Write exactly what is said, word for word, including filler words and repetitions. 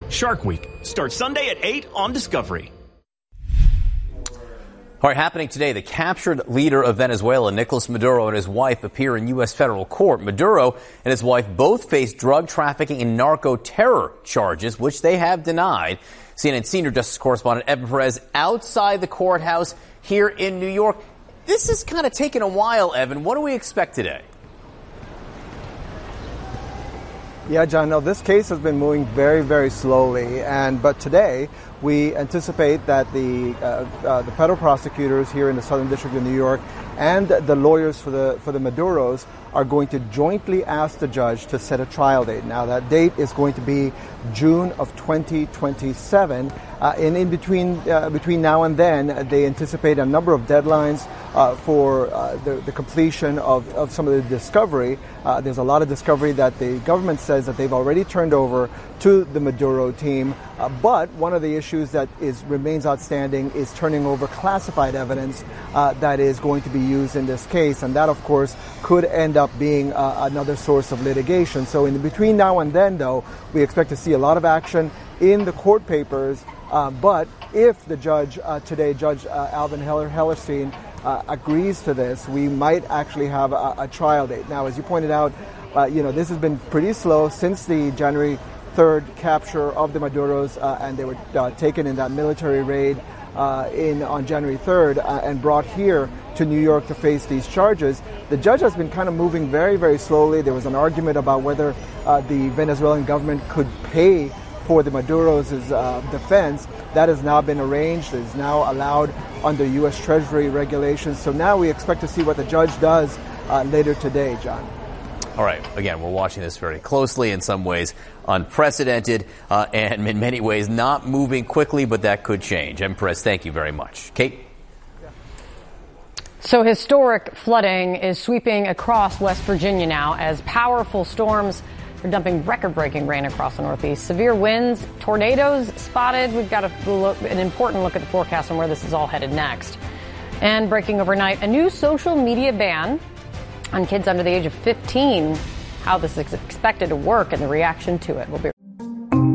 Shark Week starts Sunday at eight on Discovery. All right, happening today, the captured leader of Venezuela, Nicolas Maduro, and his wife appear in U S federal court. Maduro and his wife both face drug trafficking and narco-terror charges, which they have denied. C N N senior justice correspondent Evan Perez outside the courthouse here in New York. This is kind of taking a while, Evan. What do we expect today? Yeah, John, no, this case has been moving very, very slowly. And but today, we anticipate that the uh, uh, the federal prosecutors here in the Southern District of New York and the lawyers for the for the Maduros are going to jointly ask the judge to set a trial date. Now, that date is going to be June of twenty twenty-seven. Uh, and in between uh, between now and then, uh, they anticipate a number of deadlines uh, for uh, the, the completion of, of some of the discovery. Uh, there's a lot of discovery that the government says that they've already turned over to the Maduro team. Uh, but one of the issues that is remains outstanding is turning over classified evidence uh, that is going to be used in this case. And that, of course, could end up being uh, another source of litigation. So in between now and then, though, we expect to see a lot of action in the court papers. Uh, but if the judge uh, today, Judge uh, Alvin Heller Hellerstein, uh, agrees to this, we might actually have a, a trial date. Now, as you pointed out, uh, you know, this has been pretty slow since the January third capture of the Maduros, uh, and they were uh, taken in that military raid uh, in on January third uh, and brought here to New York to face these charges. The judge has been kind of moving very, very slowly. There was an argument about whether uh, the Venezuelan government could pay for the Maduro's uh, defense. That has now been arranged. It is now allowed under U S Treasury regulations. So now we expect to see what the judge does uh, later today, John. All right. Again, we're watching this very closely, in some ways unprecedented, uh, and in many ways not moving quickly, but that could change. Empress, thank you very much. Kate? So historic flooding is sweeping across West Virginia now as powerful storms are dumping record-breaking rain across the Northeast. Severe winds, tornadoes spotted. We've got a look, an important look at the forecast on where this is all headed next. And breaking overnight, a new social media ban on kids under the age of fifteen. How this is expected to work and the reaction to it. We'll be